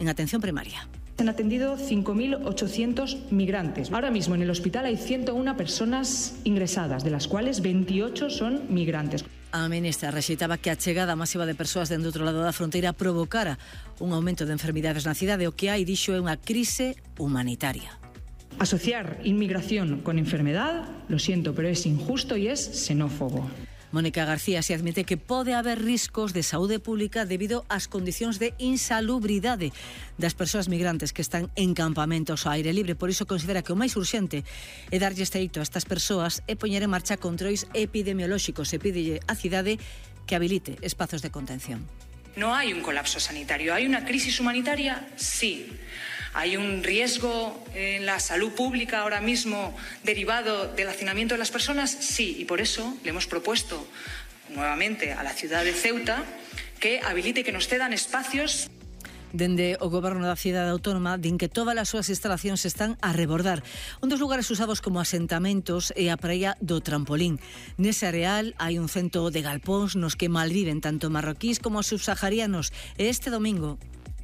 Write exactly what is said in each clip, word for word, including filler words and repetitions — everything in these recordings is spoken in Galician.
en atención primaria. Se han atendido cinco mil ochocientos migrantes. Ahora mismo en el hospital hay ciento una personas ingresadas, de las cuales veintiocho son migrantes. A ministra rexeitaba que a chegada masiva de persoas dende outro lado da fronteira provocara un aumento de enfermidades na cidade. O que hai, dixo, é unha crise humanitaria. Asociar inmigración con enfermedad, lo siento, pero es injusto y es xenófobo. Mónica García se admite que pode haber riscos de saúde pública debido ás condicións de insalubridade das persoas migrantes que están en campamentos ao aire libre. Por iso considera que o máis urxente é darlle este hito a estas persoas e poñer en marcha controis epidemiolóxicos e pídelle á cidade que habilite espazos de contención. No hay un colapso sanitario, ¿hay una crisis humanitaria? Sí. ¿Hay un riesgo en la salud pública ahora mismo derivado del hacinamiento de las personas? Sí, y por eso le hemos propuesto nuevamente a la ciudad de Ceuta que habilite, que nos cedan espacios. Dende o goberno da cidade autónoma din que todas as súas instalacións están a rebordar. Un dos lugares usados como asentamentos é a praia do Trampolín. Nese areal hai un cento de galpóns nos que malviven tanto marroquís como subsaharianos. E este domingo,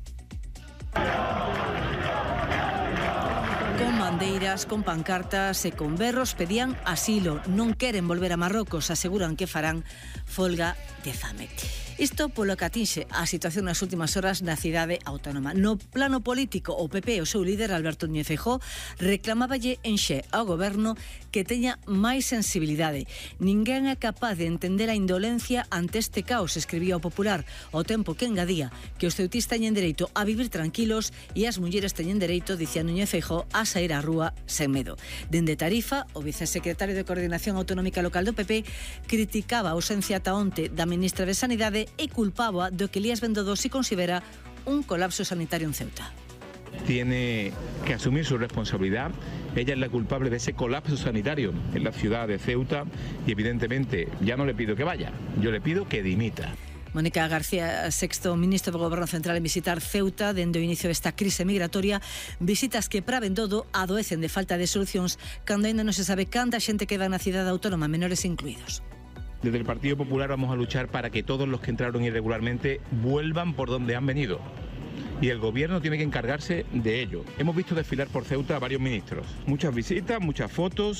con bandeiras, con pancartas e con berros pedían asilo. Non queren volver a Marrocos, aseguran que farán folga de fame. Isto polo que atinxe a situación nas últimas horas na cidade autónoma. No plano político, o P P, o seu líder, Alberto Núñez Feijóo, reclamáballe en xe ao goberno que teña máis sensibilidade. Ninguén é capaz de entender a indolencia ante este caos, escribía o Popular, ao tempo que engadía que os ceutís teñen dereito a vivir tranquilos e as mulleres teñen dereito, dicía Núñez Feijóo, a sair á rúa sen medo. Dende Tarifa, o vicesecretario de Coordinación Autonómica Local do P P criticaba a ausencia ata onte da ministra de Sanidade e culpaba do que Elías Bendodo se considera un colapso sanitario en Ceuta. Tiene que asumir su responsabilidad. Ella es la culpable de ese colapso sanitario en la ciudad de Ceuta y evidentemente ya no le pido que vaya, yo le pido que dimita. Mónica García, sexto ministro do Goberno Central en visitar Ceuta dende o inicio desta crise migratoria, visitas que para Bendodo adoecen de falta de solucións cando ainda non se sabe canta xente queda na cidade autónoma, menores incluídos. Desde el Partido Popular vamos a luchar para que todos los que entraron irregularmente vuelvan por donde han venido. Y el gobierno tiene que encargarse de ello. Hemos visto desfilar por Ceuta a varios ministros. Muchas visitas, muchas fotos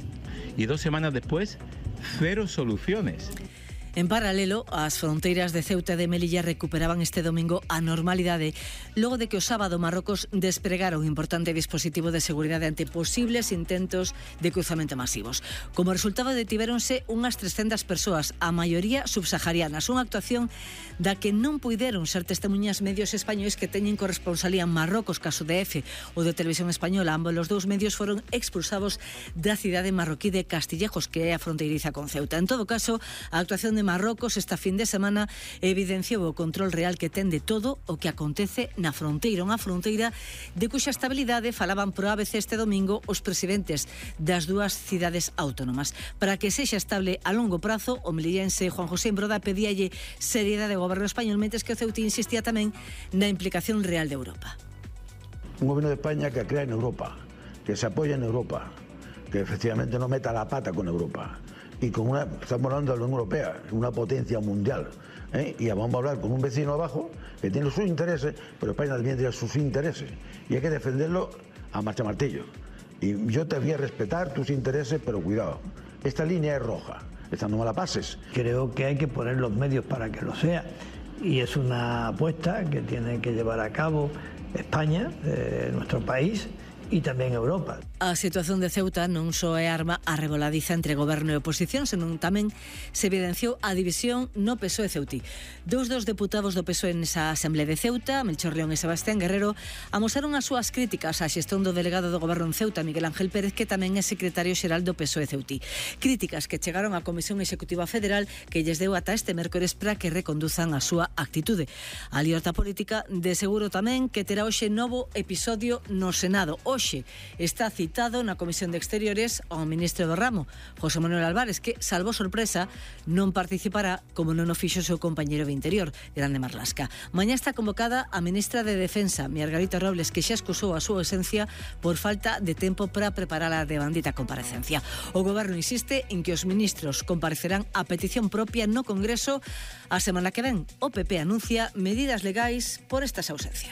y dos semanas después, cero soluciones. En paralelo, as fronteiras de Ceuta e de Melilla recuperaban este domingo a normalidade logo de que o sábado Marrocos despregara un importante dispositivo de seguridade ante posibles intentos de cruzamento masivos. Como resultado, detivéronse unhas trescentas persoas, a maioría subsaharianas, unha actuación da que non puideron ser testemunhas medios españois que teñen corresponsalía en Marrocos, caso de Efe ou de Televisión Española. Ambos os dous medios foron expulsados da cidade marroquí de Castillejos, que é a fronteiriza con Ceuta. En todo caso, a actuación de Marrocos esta fin de semana evidenciou o control real que ten de todo o que acontece na fronteira. Unha fronteira de cuxa estabilidade falaban por A B C este domingo os presidentes das dúas cidades autónomas. Para que sexa estable a longo prazo, o melillense Juan José Embroda pedíalle seriedade ao goberno español, mentres que o Ceuta insistía tamén na implicación real de Europa. Un gobierno de España que crea en Europa, que se apoya en Europa, que efectivamente no meta la pata con Europa. Y con una, estamos hablando de la Unión Europea, una potencia mundial, ¿eh? Y vamos a hablar con un vecino abajo que tiene sus intereses, pero España también tiene sus intereses. Y hay que defenderlo a marcha martillo. Y yo te voy a respetar tus intereses, pero cuidado, esta línea es roja, esta no me la pases. Creo que hay que poner los medios para que lo sea. Y es una apuesta que tiene que llevar a cabo España, eh, nuestro país, e tamén Europa. A situación de Ceuta non só é arma arreboladiza entre goberno e oposición, senón tamén se evidenciou a división no P S O E ceutí. Dous dos deputados do P S O E nesa Asamblea de Ceuta, Melchor León e Sebastián Guerrero, amosaron as súas críticas á xestión do delegado do goberno en Ceuta, Miguel Ángel Pérez, que tamén é secretario xeral do P S O E ceutí. Críticas que chegaron á Comisión Executiva Federal, que lles deu ata este mércores para que reconduzan a súa actitude. A libertad política de seguro tamén que terá hoxe novo episodio no Senado. Hoxe está citado na Comisión de Exteriores ao ministro do ramo, José Manuel Álvarez, que, salvo sorpresa, non participará como non o fixo o seu compañeiro de Interior, Grande Marlasca. Mañá está convocada a ministra de Defensa, Margarita Robles, que xa excusou a súa esencia por falta de tempo para preparar a devandita comparecencia. O goberno insiste en que os ministros comparecerán a petición propia no Congreso a semana que ven. O P P anuncia medidas legais por estas ausencias.